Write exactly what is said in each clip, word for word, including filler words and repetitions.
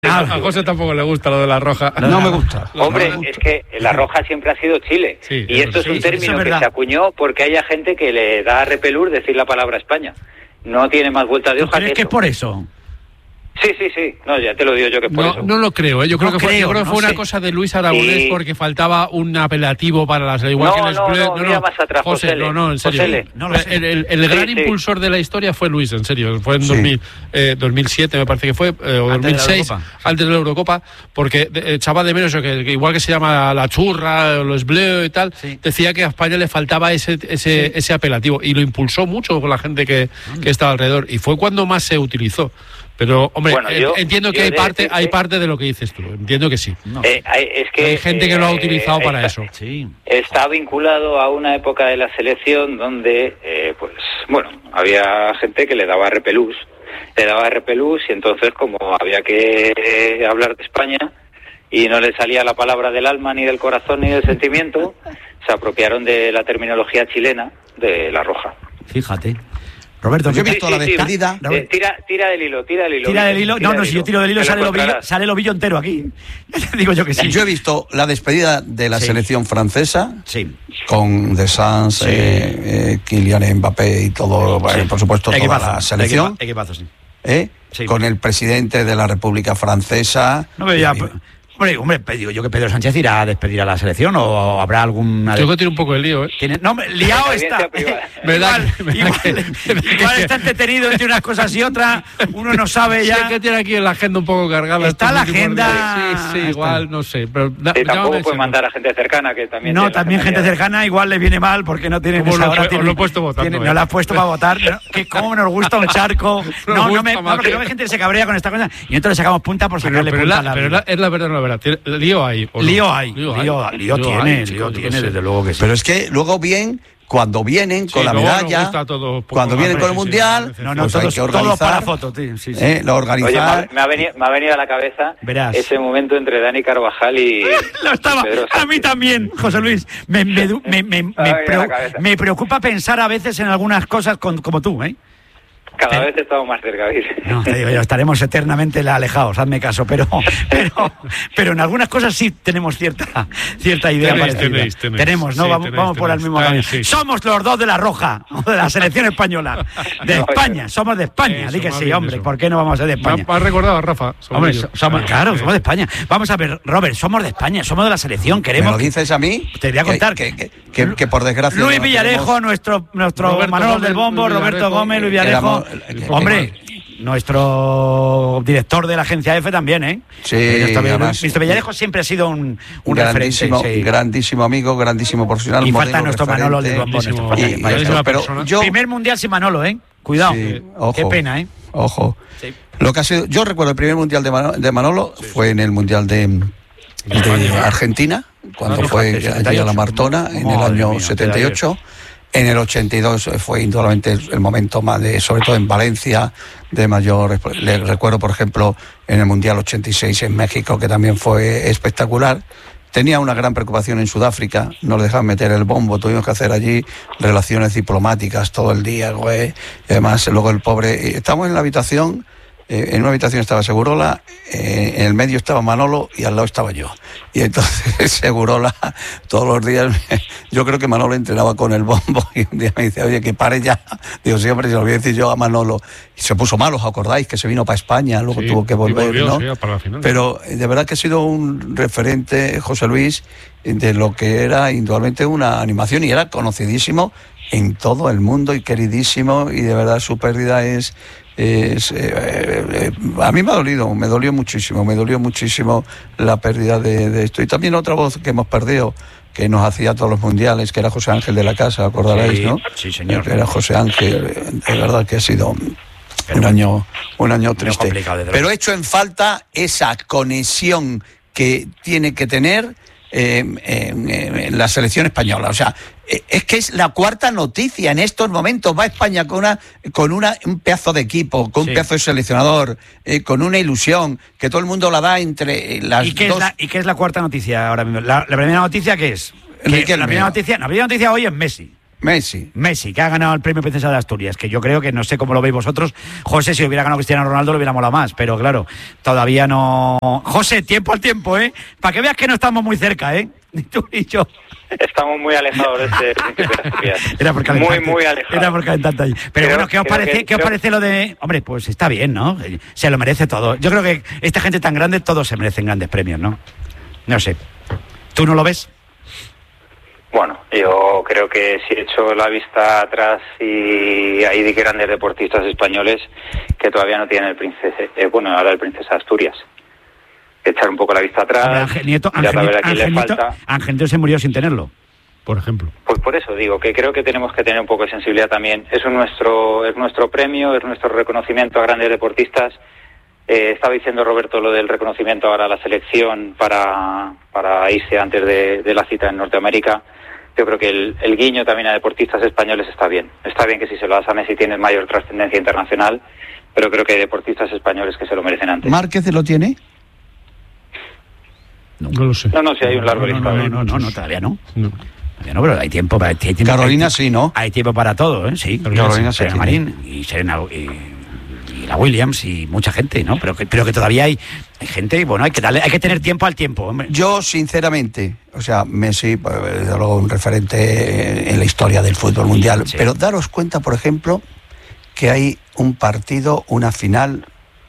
Ah, a José tampoco le gusta lo de la roja. No, no me gusta. Hombre, es que la roja siempre ha sido Chile. Sí, y esto es un sí, término es que se acuñó porque haya gente que le da repelús decir la palabra España. No tiene más vuelta de hoja que, que es por eso? Sí, sí, sí. No, ya te lo digo yo que por no, eso. No lo creo, ¿eh? Yo creo no que fue, creo, yo creo que no fue sé. una cosa de Luis Aragonés sí. porque faltaba un apelativo para las igual no, que les no, no, no, no, no, más atrás, José, José no, no, en serio. No lo sé. El, el, el gran sí, impulsor sí. de la historia fue Luis, en serio. Fue en sí. dos mil, eh, dos mil siete, me parece que fue, eh, o antes dos mil seis, de antes de la Eurocopa, porque echaba de menos que, que igual que se llama la churra, los bleu y tal, sí. decía que a España le faltaba ese ese, sí. ese apelativo y lo impulsó mucho con la gente que, que estaba alrededor y fue cuando más se utilizó. Pero, hombre, bueno, yo, entiendo que yo hay parte decirte, hay parte de lo que dices tú. Entiendo que sí. No. Eh, es que, hay gente que eh, lo ha utilizado eh, para está, eso. Sí. Está vinculado a una época de la selección donde, eh, pues, bueno, había gente que le daba repelús. Le daba repelús y entonces, como había que eh, hablar de España y no le salía la palabra del alma, ni del corazón, ni del sentimiento, se apropiaron de la terminología chilena de la roja. Fíjate. Roberto, yo he visto sí, la sí, despedida. Sí. Eh, tira, tira del hilo, tira del hilo. Tira del hilo. No, no, si yo tiro del hilo sale el ovillo, sale el ovillo entero aquí. Digo yo que sí. Yo he visto la despedida de la sí. selección francesa. Sí. Con Deschamps, sí. eh, eh, Kylian Mbappé y todo, sí. eh, por supuesto, toda equipazo, la selección. Equipazo, sí. ¿Eh? Sí. Con el presidente de la República Francesa. No me ya. Hombre, hombre, digo yo que Pedro Sánchez irá a despedir a la selección o habrá algún... Yo creo que tiene un poco de lío, ¿eh? ¿Tiene? No, liado está. ¿Verdad? Igual, igual, que, igual está entretenido entre unas cosas y otras, uno no sabe ya... Sí, que tiene aquí la agenda un poco cargada. Está la agenda... Días. Sí, sí, igual, no sé. Pero da, sí, tampoco puede mandar a gente cercana, que también... No, también gente cercana igual le viene mal porque no tiene... Como lo, hora, tiene, tiene, lo he puesto votando. Tiene, no lo has puesto para votar. Pero, que cómo nos gusta un charco. No, no, no, me, no porque no hay gente que se cabrea con esta cosa y nosotros le sacamos punta por sacarle pero, punta la, a la Pero la, es la verdad, no la verdad. Tiene, lío hay. No? Lío hay. Lío, lío, hay. lío, lío tiene, hay, lío tiene, sí. desde luego que sí. Pero es que luego bien... Cuando vienen con sí, la medalla, cuando vienen con el mundial, sí, no, no, pues todos, hay que organizar. Todos para foto, tío. Sí, sí. Eh, lo organizar. Oye, me ha, me, ha venido, me ha venido a la cabeza Verás. ese momento entre Dani Carvajal y. Lo estaba. Pedro a mí también, José Luis. Me, me, me, me, me, preo, me preocupa pensar a veces en algunas cosas con, como tú, ¿eh? Cada pero, vez estamos más cerca de ir. No, te digo yo, estaremos eternamente alejados, hazme caso, pero pero, pero en algunas cosas sí tenemos cierta cierta idea tenéis, parecida. Tenéis, tenéis. Tenemos, ¿no? Sí, vamos tenéis, vamos por tenéis. el mismo camino. Sí. Somos los dos de la Roja, de la selección española. De no, España, somos de España. Di que sí, bien, hombre, eso. ¿por qué no vamos a ser de España? Me has recordado a Rafa. Hombre, somos, somos claro, somos de España. Vamos a ver, Robert, somos de España, somos de la selección, queremos... ¿Me lo dices a mí? Te voy a contar. Que, que, que, que, que por desgracia... Luis no Villarejo, tenemos... nuestro, nuestro Roberto Manolo Gómez, del Bombo, Luis Roberto Villarejo, Gómez, Luis Villarejo... Éramos, hombre... Nuestro director de la agencia F también, ¿eh? Sí, nuestro Villarejo siempre ha sido un, un grandísimo, referente. Sí. Grandísimo amigo, grandísimo profesional. Y falta nuestro Manolo del Bombo. Pero yo, primer mundial sin Manolo, ¿eh? Cuidado. Sí, ojo, qué pena, ¿eh? Ojo. Sí. Lo que ha sido, yo recuerdo el primer mundial de Manolo, de Manolo sí, fue en el mundial de, de Argentina, cuando ah, fue allí a la Martona, en el año mía, setenta y ocho. En el ochenta y dos fue indudablemente el momento más de, sobre todo en Valencia, de mayor... Le recuerdo, por ejemplo, en el Mundial ochenta y seis en México, que también fue espectacular. Tenía una gran preocupación en Sudáfrica, no le dejaban meter el bombo, tuvimos que hacer allí relaciones diplomáticas todo el día, güey. Y además, luego el pobre... Estamos en la habitación... En una habitación estaba Segurola, eh, en el medio estaba Manolo y al lado estaba yo. Y entonces Segurola todos los días, yo creo que Manolo entrenaba con el bombo y un día me dice, oye, que pare ya. Digo, sí, hombre, se lo voy a decir yo a Manolo. Y se puso mal, ¿os acordáis? Que se vino para España, luego sí, tuvo que volver, volvió, ¿no? Sí, para la final. Pero de verdad que ha sido un referente, José Luis, de lo que era indudablemente una animación y era conocidísimo en todo el mundo y queridísimo y de verdad su pérdida es... Es, eh, eh, a mí me ha dolido, me dolió muchísimo, me dolió muchísimo la pérdida de, de esto. Y también otra voz que hemos perdido, que nos hacía todos los mundiales, que era José Ángel de la Casa, acordaréis, sí, ¿no? Sí, señor. Que era José Ángel, de verdad que ha sido un año, un año triste. Pero he hecho en falta esa conexión que tiene que tener eh, eh, la selección española. O sea, es que es la cuarta noticia en estos momentos. Va España con una con una un pedazo de equipo, con sí. un pedazo de seleccionador, eh, con una ilusión, que todo el mundo la da entre las ¿Y qué dos... Es la, ¿Y qué es la cuarta noticia ahora mismo? La, la primera noticia, ¿qué es? Que la primera noticia, la primera noticia hoy es Messi. Messi. Messi, que ha ganado el premio Princesa de Asturias, que yo creo que no sé cómo lo veis vosotros. José, si hubiera ganado Cristiano Ronaldo, lo hubiera molado más, pero claro, todavía no. José, tiempo al tiempo, ¿eh? Para que veas que no estamos muy cerca, ¿eh? Ni tú ni yo. Estamos muy alejados de este Príncipe de Asturias. Era por calentarte. Muy, muy alejados. Era por calentarte ahí. Pero creo, bueno, ¿qué os parece, que, ¿qué os creo... parece lo de...? Hombre, pues está bien, ¿no? Se lo merece todo. Yo creo que esta gente tan grande, todos se merecen grandes premios, ¿no? No sé. ¿Tú no lo ves? Bueno, yo creo que si echo la vista atrás y hay de grandes deportistas españoles que todavía no tienen el Princesa... Eh, bueno, ahora el Princesa Asturias. Echar un poco la vista atrás. Hombre, Ángel Nieto, Ángel, ya a quién le Nieto, falta. Ángel Nieto se murió sin tenerlo. Por ejemplo. Pues por eso digo que creo que tenemos que tener un poco de sensibilidad también. Es nuestro, es nuestro premio, es nuestro reconocimiento a grandes deportistas. Eh, estaba diciendo Roberto lo del reconocimiento ahora a la selección para, para irse antes de, de la cita en Norteamérica. Yo creo que el, el guiño también a deportistas españoles está bien. Está bien que si se lo das a Messi tiene mayor trascendencia internacional, pero creo que hay deportistas españoles que se lo merecen antes. ¿Márquez lo tiene? No, no lo sé. No, no, si hay un largo no, listado. no, no, no, no, todavía no. no. Todavía no, pero hay tiempo para... Hay tiempo, Carolina hay, sí, ¿no? Hay tiempo para todo, ¿eh? Sí. Carolina sí. Serena Marín y Serena... Y, y la Williams y mucha gente, ¿no? Pero que, pero que todavía hay, hay gente y bueno, hay que darle, hay que tener tiempo al tiempo, hombre. Yo, sinceramente, o sea, Messi, pues, desde luego, un referente en la historia del fútbol mundial, sí. Pero daros cuenta, por ejemplo, que hay un partido, una final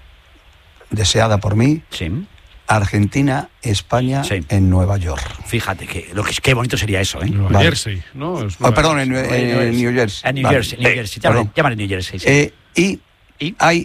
deseada por mí, sí. Argentina-España sí. en Nueva York. Fíjate, que, lo que qué bonito sería eso, ¿eh? Nueva vale. Jersey, ¿no? Es oh, perdón, en, en, en New Jersey. En New vale. Jersey, New Jersey. Llámale, llámale New Jersey, sí. Eh, y, ¿Y? hay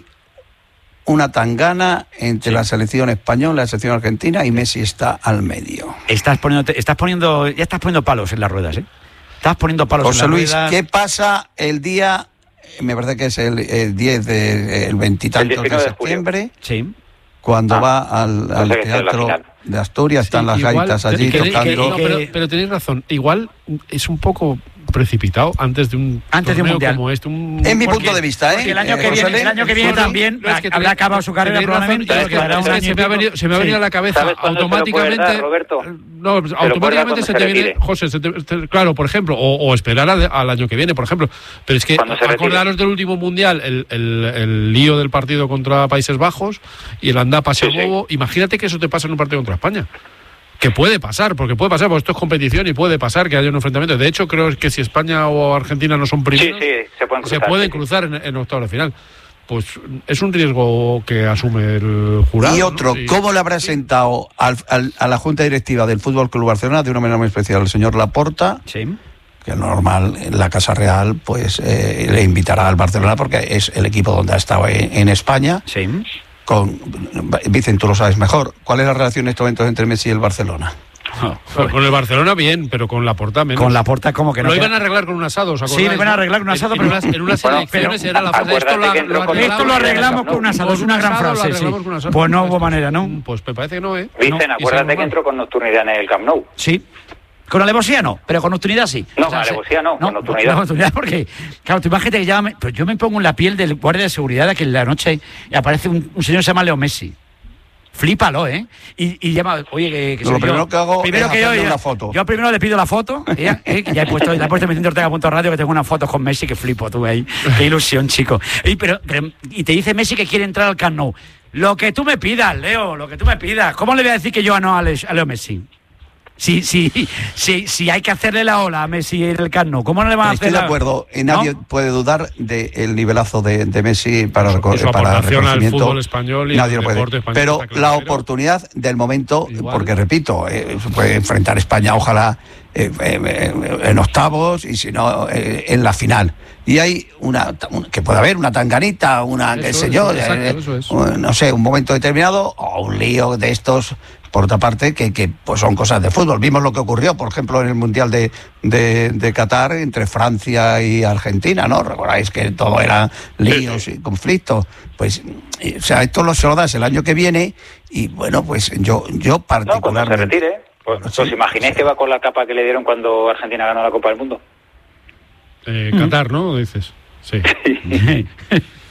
una tangana entre sí. la selección española y la selección argentina y Messi está al medio. Estás poniendo, estás poniendo, ya estás poniendo palos en las ruedas, ¿eh? Estás poniendo palos José en las Luis, ruedas. ¿qué pasa el día, me parece que es el, el diez de, el veintitantos de septiembre? Sí. Cuando ah, va al, al teatro de Asturias, están sí, las igual, gaitas allí que, tocando. Que, no, pero, pero tenéis razón, igual es un poco precipitado antes de un antes de un mundial como este. Un... En mi porque, punto de vista, ¿eh? Porque el año eh, que viene, el año que viene no, no, también no, es que habrá acabado su carrera probablemente. Razón, es que, es que se, me ha venido, se me ha venido sí. a la cabeza automáticamente. Dar, Roberto? No, automáticamente se, se te viene, José, se te, te, claro, por ejemplo, o, o esperar al, al año que viene, por ejemplo. Pero es que acordaros del último mundial, el, el, el lío del partido contra Países Bajos y el andá pase sí, bobo. Sí. Imagínate que eso te pasa en un partido contra España. Que puede pasar, porque puede pasar, porque esto es competición y puede pasar que haya un enfrentamiento. De hecho, creo que si España o Argentina no son primeros, sí, sí, se pueden cruzar, se pueden sí. cruzar en, en octavos de final. Pues es un riesgo que asume el jurado. Y otro, ¿no? ¿Cómo le habrá sentado al, al, a la Junta Directiva del Fútbol Club Barcelona de una manera muy especial el señor Laporta? Sí. Que normal, en la Casa Real, pues eh, le invitará al Barcelona porque es el equipo donde ha estado en, en España. Sí. Con, Vicente, tú lo sabes mejor. ¿Cuál es la relación en estos momentos entre Messi y el Barcelona? Oh, con el Barcelona bien, pero con Laporta menos. Con Laporta como que no. Lo iban a arreglar con un asado, ¿os acordáis? Sí, lo iban a arreglar con un asado, en, pero en unas, en unas bueno, elecciones pero, era la frase. Esto lo, lo, arreglamos, esto lo arreglamos con un asado, es una gran frase, sí. Pues no hubo manera, ¿no? Pues me parece que no, ¿eh? Vicen, no, acuérdate que entró con nocturnidad en el Camp Nou. Sí. Con alevosía no, pero con nocturnidad sí. No, o sea, con alevosía no, no, con nocturnidad. Con nocturnidad porque, claro, tú imagínate que ya me, pues yo me pongo en la piel del guardia de seguridad de que en la noche aparece un, un señor que se llama Leo Messi. Flípalo, ¿eh? Y, y llama, oye, que, que no, lo primero yo, que hago primero es que yo, una yo, foto. Yo primero le pido la foto, ella, ¿eh? Ya he puesto, ya he puesto Vicente Ortega punto radio que tengo unas fotos con Messi que flipo, tú ahí. Qué ilusión, chico. Y, pero, pero, y te dice Messi que quiere entrar al Camp Nou. Lo que tú me pidas, Leo, lo que tú me pidas. ¿Cómo le voy a decir que yo no a Leo Messi? Si, si, si, si hay que hacerle la ola a Messi en el Camp Nou, ¿cómo no le van a hacer? Estoy de la... acuerdo, y nadie ¿no? puede dudar del nivelazo de, de Messi para, eso, eso para el reconocimiento. Al fútbol español y nadie el lo puede. Español, pero claro, la pero... oportunidad del momento, igual. Porque repito, eh, se puede enfrentar a España, ojalá eh, eh, en octavos y si no eh, en la final. Y hay una, una que puede haber una tanganita, una eso qué sé es, yo, exacto, eh, eso es. un, no sé, un momento determinado o un lío de estos. Por otra parte, que, que pues son cosas de fútbol. Vimos lo que ocurrió, por ejemplo, en el Mundial de, de, de Qatar entre Francia y Argentina, ¿no? Recordáis que todo era líos y conflictos. Pues, o sea, esto lo se lo das el año que viene y, bueno, pues yo, yo particularmente... No, cuando se retire. Pues, ¿os sí, imagináis sí. que va con la capa que le dieron cuando Argentina ganó la Copa del Mundo? Eh, Qatar, ¿no? Dices. Sí.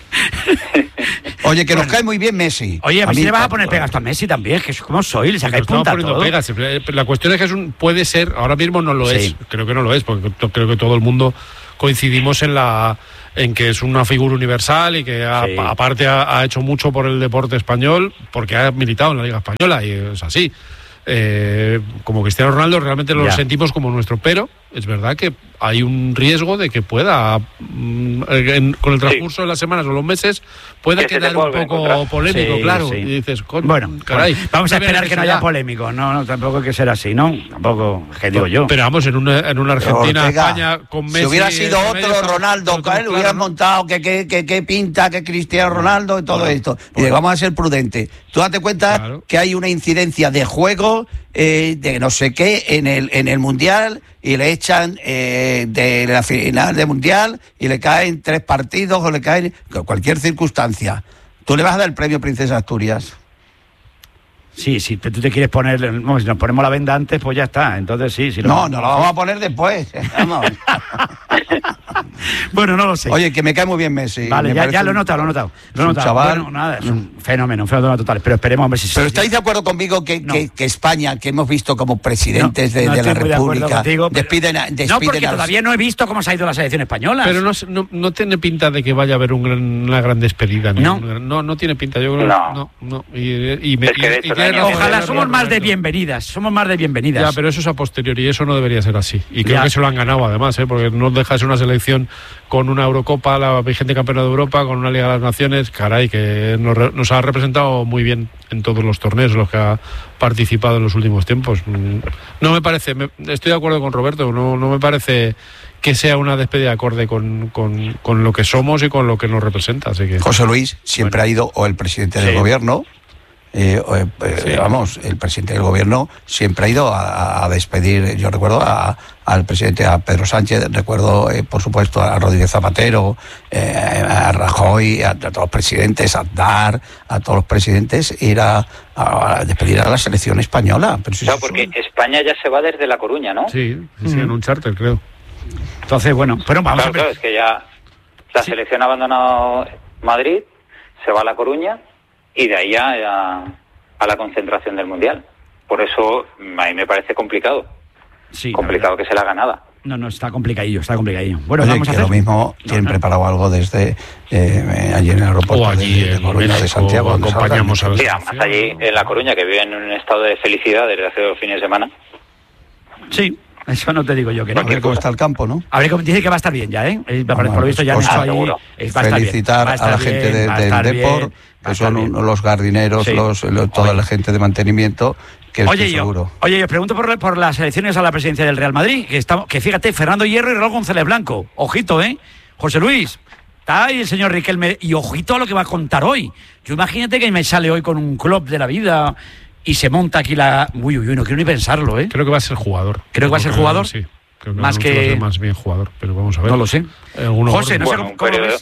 Oye, que bueno, nos cae muy bien Messi. Oye, a, a mí le vas a poner pegas a Messi también, que como soy, le sacáis punta a todo. Pegas. La cuestión es que es un, puede ser, ahora mismo no lo sí. es, creo que no lo es, porque creo que todo el mundo coincidimos en la en que es una figura universal y que a, sí. aparte ha, ha hecho mucho por el deporte español, porque ha militado en la Liga Española y es así. Eh, como Cristiano Ronaldo realmente lo ya. sentimos como nuestro, pero es verdad que hay un riesgo de que pueda mm, en, con el transcurso sí. de las semanas o los meses pueda que quedar un poco polémico, sí, claro, sí. y dices, bueno, caray, bueno, vamos a esperar que no haya polémico, no, no, tampoco hay que ser así, ¿no? Tampoco, que digo yo. Pero vamos, en una, en una Argentina, Ortega, España, con Messi... Si hubiera sido otro medio, Ronaldo, que él hubiera montado que, que, que, que pinta, que Cristiano Ronaldo y todo bueno, esto. Y bueno. vamos a ser prudentes. Tú date cuenta claro. que hay una incidencia de juego, eh, de no sé qué, en el, en el Mundial, y le echan eh, de la final del Mundial y le caen tres partidos o le caen cualquier circunstancia. ¿Tú le vas a dar el premio Princesa Asturias? Sí, sí, tú te quieres poner, no, si nos ponemos la venda antes, pues ya está. Entonces sí, si no, no, no lo vamos a poner después. Vamos. Bueno, no lo sé. Oye, que me cae muy bien Messi. Vale, ya, ya lo he notado, lo he notado. Lo he notado. Chaval. Bueno, nada, es un fenómeno, un fenómeno total. Pero esperemos a ver si... Pero sí, ¿estáis de acuerdo conmigo que, no. que, que España, que hemos visto como presidentes no, de, no de la República, de contigo, despiden, a, despiden no, porque a... todavía no he visto cómo se ha ido la selección española. Pero no, no, no tiene pinta de que vaya a haber un gran, una gran despedida. No. no, no tiene pinta. Yo creo no. no, no. Y, y, me, y, y, y ojalá, somos más de bienvenidas, somos más de bienvenidas. Ya, pero eso es a posteriori y eso no debería ser así. Y creo ya. que se lo han ganado además, ¿eh? Porque no deja de ser una selección con una Eurocopa, la vigente campeona de Europa, con una Liga de las Naciones, caray, que nos, nos ha representado muy bien en todos los torneos en los que ha participado en los últimos tiempos. No me parece, me, estoy de acuerdo con Roberto, no, no me parece que sea una despedida acorde con, con, con lo que somos y con lo que nos representa. Así que... José Luis siempre bueno. ha ido, o el presidente del sí. gobierno, Eh, eh, sí. vamos, el presidente del gobierno siempre ha ido a, a despedir, yo recuerdo a, al presidente, a Pedro Sánchez, recuerdo eh, por supuesto a Rodríguez Zapatero, eh, a Rajoy, a, a todos los presidentes, a Aznar, a todos los presidentes, ir a, a despedir a la selección española. Pero si claro, porque son... España ya se va desde La Coruña, ¿no? Sí, sí, sí mm. en un charter, creo. Entonces, bueno, pero vamos claro, a ver. Claro, es que ya la sí. selección ha abandonado Madrid, se va a La Coruña, y de ahí a, a, a la concentración del Mundial. Por eso a mí me parece complicado. Sí, complicado que se la haga nada. No, no, está complicadillo, está complicadillo. Bueno, Oye, vamos a que hacer... lo mismo tienen no, no. preparado algo desde eh, allí en el aeropuerto o allí de, de Coruña, de Santiago. Acompañamos a sí, además allí en La Coruña, que viven en un estado de felicidad desde hace dos fines de semana. Sí. Eso no te digo yo que no. A ver cómo está el campo, ¿no? A ver, dice que va a estar bien ya, ¿eh? Por lo visto ya han hecho ahí. Felicitar a la gente de, del Depor, que son un, los jardineros, sí. los, los, toda oye. la gente de mantenimiento, que oye, yo, seguro. Oye, yo pregunto por, por las elecciones a la presidencia del Real Madrid, que, estamos, que fíjate, Fernando Hierro y Raúl González Blanco. Ojito, ¿eh? José Luis, está ahí el señor Riquelme, y ojito a lo que va a contar hoy. Yo imagínate que me sale hoy con un club de la vida... y se monta aquí la... Uy, uy, uy, no quiero ni pensarlo, ¿eh? Creo que va a ser jugador. ¿Creo que va a ser jugador? Sí. Creo que más que... más bien jugador, pero vamos a ver. No lo sé. José, no bueno, sé cómo periodo... ves.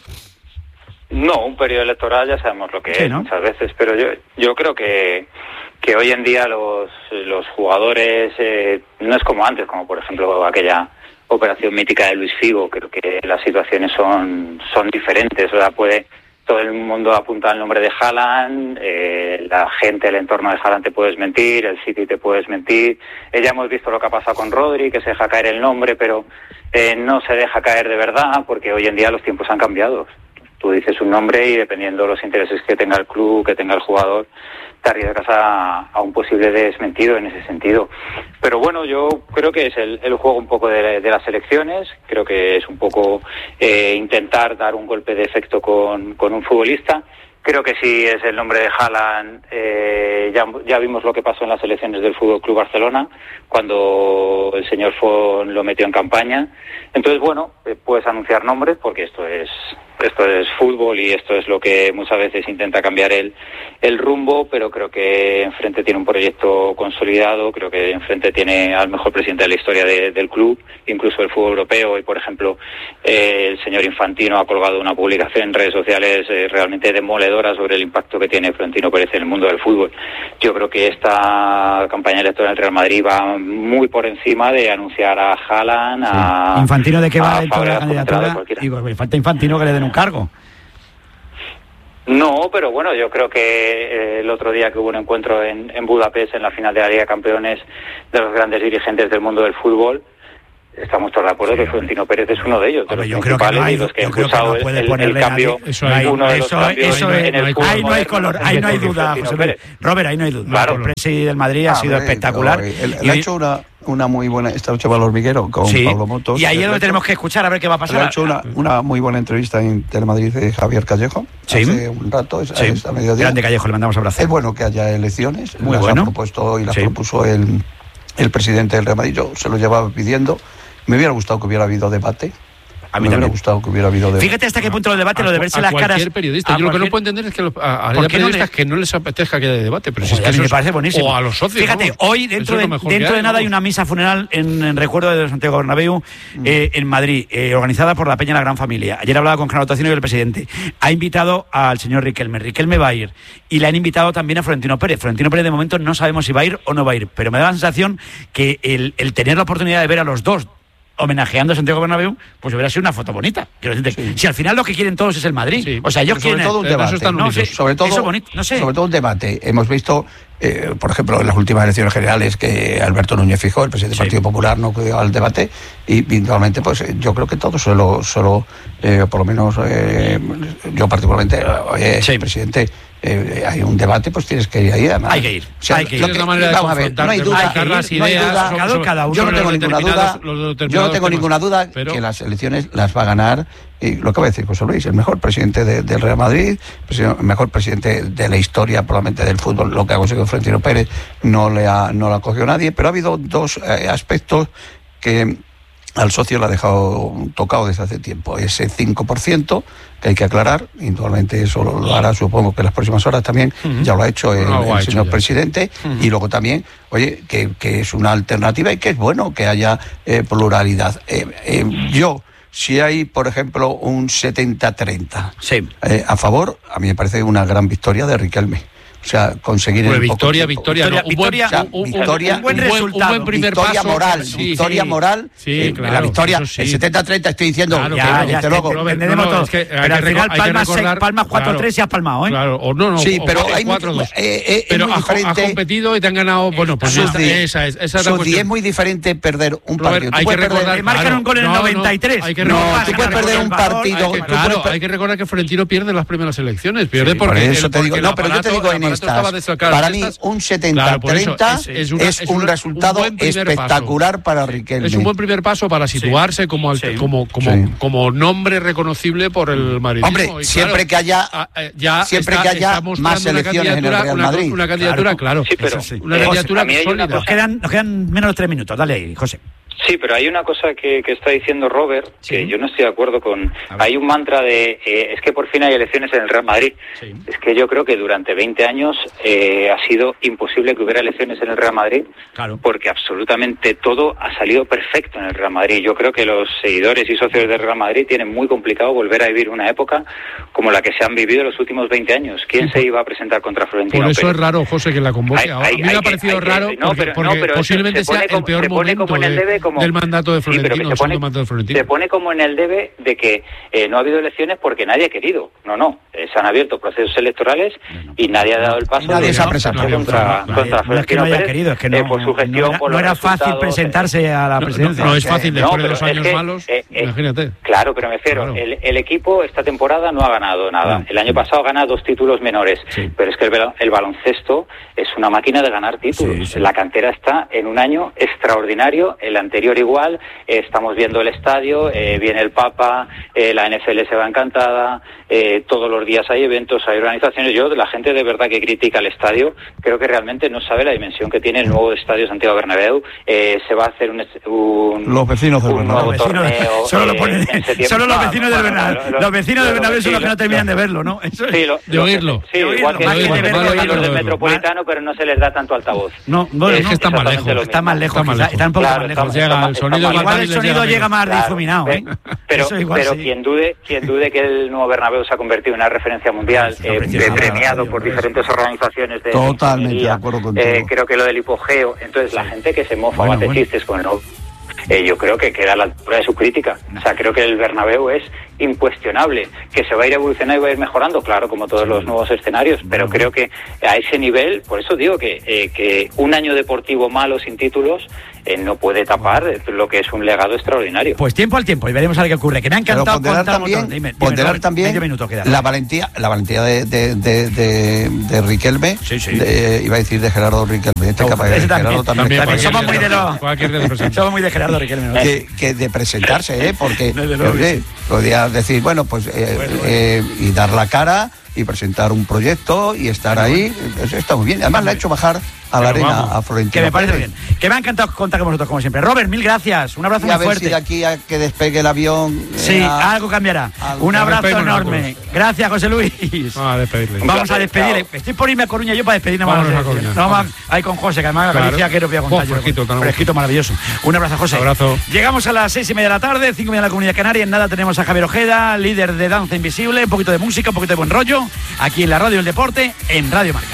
No, un periodo electoral ya sabemos lo que sí, es ¿no? muchas veces, pero yo yo creo que que hoy en día los, los jugadores eh, no es como antes, como por ejemplo aquella operación mítica de Luis Figo. Creo que las situaciones son, son diferentes, o sea, puede... Todo el mundo apunta al nombre de Haaland, eh, la gente, el entorno de Haaland te puedes mentir, el City te puedes mentir. Eh, ya hemos visto lo que ha pasado con Rodri, que se deja caer el nombre, pero eh, no se deja caer de verdad, porque hoy en día los tiempos han cambiado. Tú dices un nombre y dependiendo de los intereses que tenga el club, que tenga el jugador, te arriesgas a, a un posible desmentido en ese sentido. Pero bueno, yo creo que es el, el juego un poco de, de las elecciones, creo que es un poco eh, intentar dar un golpe de efecto con, con un futbolista. Creo que si es el nombre de Haaland, eh, ya, ya vimos lo que pasó en las elecciones del Fútbol Club Barcelona, cuando el señor Fon lo metió en campaña. Entonces, bueno, eh, puedes anunciar nombres, porque esto es esto es fútbol y esto es lo que muchas veces intenta cambiar el, el rumbo, pero creo que enfrente tiene un proyecto consolidado, creo que enfrente tiene al mejor presidente de la historia de, del club, incluso del fútbol europeo, y por ejemplo, eh, el señor Infantino ha colgado una publicación en redes sociales eh, realmente demoledora sobre el impacto que tiene Florentino Pérez en el mundo del fútbol. Yo creo que esta campaña electoral del Real Madrid va muy por encima de anunciar a Haaland, sí. a... ¿Infantino de qué va dentro de la candidatura? Digo, me falta Infantino que le den un cargo. No, pero bueno, yo creo que eh, el otro día que hubo un encuentro en, en Budapest, en la final de la Liga de Campeones de los grandes dirigentes del mundo del fútbol, estamos todos de acuerdo sí, que Florentino Pérez es uno de ellos, de los yo creo que no hay, los que yo han creo que no puede el, ponerle el cambio, eso hay, uno de eso, los cambios eso en, en el ahí no hay color, ahí no hay duda, José Pérez. Robert, ahí no hay duda. Claro. El presi del Madrid ha ah, sido espectacular. No, él, él y ha hecho una, una muy buena esta noche para el hormiguero con sí, Pablo Motos. Y ahí es donde tenemos que escuchar a ver qué va a pasar. Ha hecho una, una muy buena entrevista en Telemadrid de Javier Callejo sí. hace un rato, es, sí. a mediodía. Grande Callejo, le mandamos abrazo. Es bueno que haya elecciones, muy las bueno. ha propuesto y las sí. propuso el, el presidente del Real Madrid. Yo se lo llevaba pidiendo. Me hubiera gustado que hubiera habido debate. A mí me hubiera gustado que hubiera habido debate. Fíjate hasta qué punto el debate, a, lo de verse a las caras. Cualquier periodista. Yo cualquier... lo que no puedo entender es que los, a, a periodistas no le... que no les apetezca que haya debate. Pero si es que a mí eso me parece buenísimo. O a los socios. Fíjate, vamos, hoy dentro de, dentro de hay, nada ¿no? hay una misa funeral en, en recuerdo de Santiago Bernabéu mm. eh, en Madrid, eh, organizada por la Peña La Gran Familia. Ayer hablaba con Genaro Tocino y el presidente. Ha invitado al señor Riquelme. Riquelme va a ir. Y le han invitado también a Florentino Pérez. Florentino Pérez de momento no sabemos si va a ir o no va a ir. Pero me da la sensación que el, el tener la oportunidad de ver a los dos homenajeando a Santiago Bernabéu, pues hubiera sido una foto bonita. Quiero decirte, sí. Si al final lo que quieren todos es el Madrid. Sí. O sea, ellos quieren... Sobre todo un debate. No, sí, sobre, todo, bonito, no sé. sobre todo un debate. Hemos visto, eh, por ejemplo, en las últimas elecciones generales que Alberto Núñez Feijóo, el presidente del sí. Partido Popular, no acudió al debate y eventualmente, pues yo creo que todos solo, solo eh, por lo menos eh, yo particularmente, eh, sí. presidente... Eh, hay un debate, pues tienes que ir ahí. Además. Hay que ir. O sea, hay que ir. Lo que, vamos a ver, no hay duda. No hay duda. Cada uno yo no tengo ninguna duda. Yo no tengo ninguna duda pero... que las elecciones las va a ganar. Y lo que va a decir José Luis, el mejor presidente de, del Real Madrid, el mejor presidente de la historia, probablemente del fútbol, lo que ha conseguido Florentino Pérez, no le ha, no lo ha cogido nadie. Pero ha habido dos eh, aspectos que al socio lo ha dejado tocado desde hace tiempo. Ese cinco por ciento que hay que aclarar, indudablemente eso lo, lo hará, supongo que en las próximas horas también, uh-huh. ya lo ha hecho el, no, el señor hecho presidente, uh-huh. y luego también, oye, que, que es una alternativa y que es bueno que haya eh, pluralidad. Eh, eh, yo, si hay, por ejemplo, un setenta treinta sí. eh, a favor, a mí me parece una gran victoria de Riquelme. O sea, conseguir pues victoria, victoria, victoria, no, victoria, un buen, un, victoria, un buen resultado, un buen primer victoria paso, moral, sí, victoria sí, moral, sí, eh, claro, la victoria, sí. el setenta treinta estoy diciendo, claro, ya, claro, ya, desde luego, Robert, entendemos no, no, todo, es que pero al final palmas, recordar, palmas cuatro tres claro, y has palmado, ¿eh? Claro, o no, no, sí, o, pero o hay cuatro dos, eh, eh, pero has competido y te han ganado, bueno, pues esa, esa es, esa es la cuestión. Es muy diferente perder un partido. Hay que recordar, marcan un gol en el noventa y tres. No, tú puedes perder un partido. Claro, hay que recordar que Florentino pierde las primeras elecciones, pierde porque por eso te digo, no, pero yo te digo en estas, para mí un setenta treinta es, es, una, es un es resultado un espectacular paso. Para Riquelme. Es un buen primer paso para situarse sí. como, sí. como, como, sí. como nombre reconocible por el madridismo. Hombre, y siempre claro, que haya, ya siempre está, que haya más elecciones en el Real Madrid. Una, una candidatura, claro. claro. Sí, pero, sí. Una candidatura José, sólida. Nos quedan, nos quedan menos de tres minutos. Dale ahí, José. Sí, pero hay una cosa que, que está diciendo Robert, que sí. yo no estoy de acuerdo con... Hay un mantra de, eh, es que por fin hay elecciones en el Real Madrid. Sí. Es que yo creo que durante veinte años eh, ha sido imposible que hubiera elecciones en el Real Madrid, claro. porque absolutamente todo ha salido perfecto en el Real Madrid. Yo creo que los seguidores y socios del Real Madrid tienen muy complicado volver a vivir una época como la que se han vivido en los últimos veinte años. ¿Quién sí. se iba a presentar contra Florentino Por eso Pérez? Es raro, José, que la convoque hay, ahora. Hay, a mí me ha parecido que, raro que, no, porque, pero, porque no, pero posiblemente se, se sea el como, peor momento como en el debe, como, del mandato de Florentino. Sí, pero que se, pone, mandato de Florentino. se pone como en el debe de que eh, no ha habido elecciones porque nadie ha querido. No, no. Eh, se han abierto procesos electorales no, y nadie ha dado el paso. Y nadie se ha presentado contra, no, contra no, no es que no haya querido, es que no, eh, por su gestión, no era, por no era fácil presentarse a la presidencia. No, no es fácil después no, de dos años es que, malos. Eh, eh, imagínate. Claro, pero me refiero, claro. el, el equipo esta temporada no ha ganado nada. No. El año pasado gana dos títulos menores, sí. pero es que el, el baloncesto es una máquina de ganar títulos. Sí, sí. La cantera está en un año extraordinario, el anterior igual, eh, estamos viendo el estadio, eh, viene el Papa, eh, la N F L se va encantada, eh, todos los días hay eventos, hay organizaciones. Yo, la gente de verdad que critica el estadio, creo que realmente no sabe la dimensión que tiene el nuevo estadio Santiago Bernabéu. Eh, se va a hacer un, un los vecinos del Bernabéu. Los vecinos, solo, lo ponen, eh, solo los vecinos del Bernabéu. Los, los vecinos del Bernabéu son los que no terminan de verlo, ¿no? Eso es. Sí, lo, de oírlo. Sí, de igual que oírlo, de de verlo, los del Metropolitano, pero no se les da tanto altavoz. No, bueno, es que está más lejos. Está más lejos, está un poco más lejos. Llega el sonido, igual el sonido llega más difuminado, ¿eh? Pero pero quien dude quien dude que el nuevo Bernabéu se ha convertido en una referencia mundial, eh, premiado por diferentes organizaciones de totalmente de acuerdo contigo. Eh, creo que lo del hipogeo, entonces la gente que se mofa o hace chistes con el nuevo eh, yo creo que queda a la altura de su crítica. O sea, creo que el Bernabéu es incuestionable. Que se va a ir evolucionando y va a ir mejorando, claro, como todos los nuevos escenarios, pero creo que a ese nivel, por eso digo que, eh, que un año deportivo malo sin títulos eh, no puede tapar lo que es un legado extraordinario. Pues tiempo al tiempo y veremos a ver qué ocurre. Que me ha encantado ponderar contar también, un montón. Dime, dime, ponderar Robert, también medio minuto queda. la valentía, la valentía de, de, de, de, de Riquelme, sí, sí. De, iba a decir de Gerardo Riquelme, este No, capaz de ese Gerardo también, también, también, también, somos muy de lo- somos muy de Gerardo Riquelme, ¿no? que, que de presentarse, ¿eh? Porque Desde luego que eh, podía decir, bueno, pues eh, Bueno, bueno. eh, y dar la cara y presentar un proyecto y estar ahí, eso está muy bien. Además le ha hecho bajar a la Pero arena vamos, a Florentino Que me parece Pérez. bien. Que me ha encantado contar con vosotros como siempre. Robert, mil gracias. Un abrazo Y a muy ver si fuerte. de aquí a que despegue el avión. eh, Sí, a- algo cambiará. algo. Un abrazo Despedimos enorme. nosotros. Gracias, José Luis. Vamos a despedirle. Un Vamos a placer, despedirle. chao. Estoy por irme a Coruña yo para despedirme. Vámonos más a Coruña. No, Vamos. ahí con José, que además Claro. Galicia, que no voy a contar Oh, yo. fresquito, tan Fresquito, maravilloso. Un abrazo, José. Abrazo. Llegamos a las seis y media de la tarde, cinco y media de la Comunidad Canaria. En nada tenemos a Javier Ojeda, líder de Danza Invisible, un poquito de música, un poquito de buen rollo, aquí en la radio del deporte, en Radio Marca.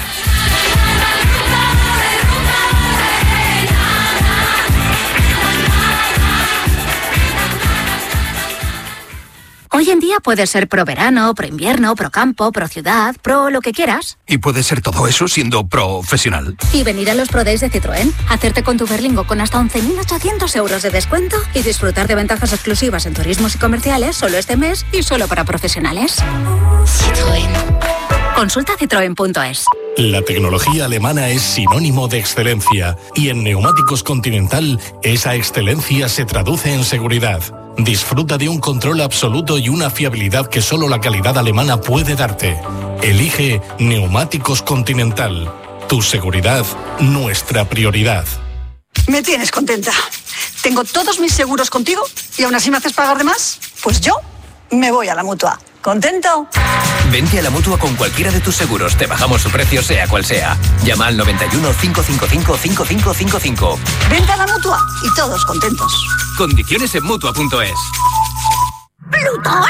Hoy en día puedes ser pro verano, pro invierno, pro campo, pro ciudad, pro lo que quieras. Y puede ser todo eso siendo profesional. Y venir a los Pro Days de Citroën, hacerte con tu Berlingo con hasta once mil ochocientos euros de descuento y disfrutar de ventajas exclusivas en turismos y comerciales solo este mes y solo para profesionales. Citroën. Consulta citroen punto es. La tecnología alemana es sinónimo de excelencia y en Neumáticos Continental esa excelencia se traduce en seguridad. Disfruta de un control absoluto y una fiabilidad que solo la calidad alemana puede darte. Elige Neumáticos Continental. Tu seguridad, nuestra prioridad. Me tienes contenta. Tengo todos mis seguros contigo y aún así me haces pagar de más. Pues yo me voy a la Mutua. ¿Contento? Vente a la Mutua con cualquiera de tus seguros. Te bajamos su precio sea cual sea. Llama al noventa y uno, cinco cinco cinco, cinco cinco cinco cinco. Vente a la Mutua y todos contentos. Condiciones en Mutua punto es. ¿Plutón?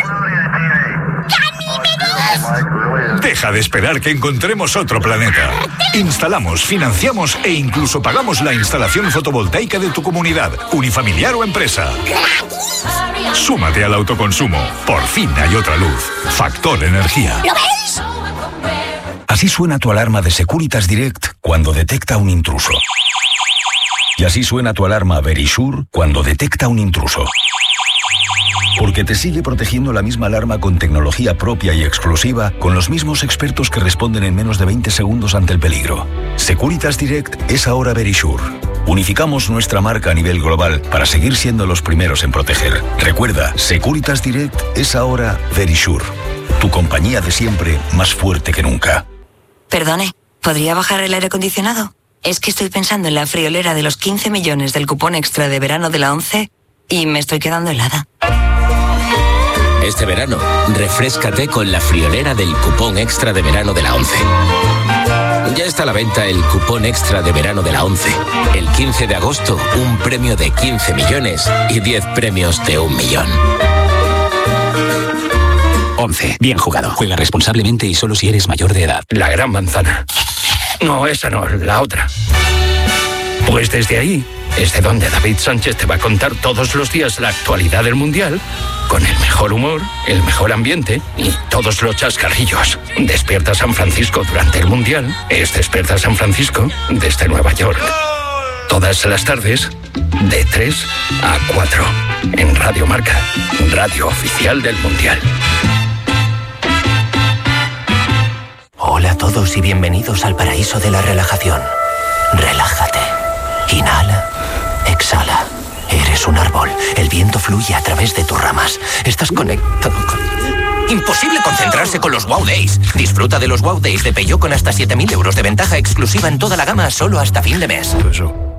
¡Ganímedes! Deja de esperar que encontremos otro planeta. Instalamos, financiamos e incluso pagamos la instalación fotovoltaica de tu comunidad, unifamiliar o empresa. Súmate al autoconsumo. Por fin hay otra luz. Factor Energía. ¿Lo veis? Así suena tu alarma de Securitas Direct cuando detecta un intruso. Y así suena tu alarma Verisure cuando detecta un intruso. Porque te sigue protegiendo la misma alarma con tecnología propia y exclusiva, con los mismos expertos que responden en menos de veinte segundos ante el peligro. Securitas Direct es ahora Verisure. Unificamos nuestra marca a nivel global para seguir siendo los primeros en proteger. Recuerda, Securitas Direct es ahora Verisure. Tu compañía de siempre más fuerte que nunca. Perdone, ¿podría bajar el aire acondicionado? Es que estoy pensando en la friolera de los quince millones del cupón extra de verano de la ONCE y me estoy quedando helada. Este verano, refréscate con la friolera del cupón extra de verano de la ONCE. Ya está a la venta el cupón extra de verano de la ONCE. El quince de agosto, un premio de quince millones y diez premios de un millón. ONCE. Bien jugado. Juega responsablemente y solo si eres mayor de edad. La gran manzana. No, esa no, la otra. Pues desde ahí es de donde David Sánchez te va a contar todos los días la actualidad del Mundial, con el mejor humor, el mejor ambiente y todos los chascarrillos. Despierta San Francisco durante el Mundial es Despierta San Francisco desde Nueva York. Todas las tardes, de tres a cuatro, en Radio Marca, radio oficial del Mundial. Hola a todos y bienvenidos al paraíso de la relajación. Relájate. Inhala. Exhala. Eres un árbol. El viento fluye a través de tus ramas. Estás conectado con... Imposible concentrarse con los Wow Days. Disfruta de los Wow Days de Peugeot con hasta siete mil euros de ventaja exclusiva en toda la gama solo hasta fin de mes. Eso.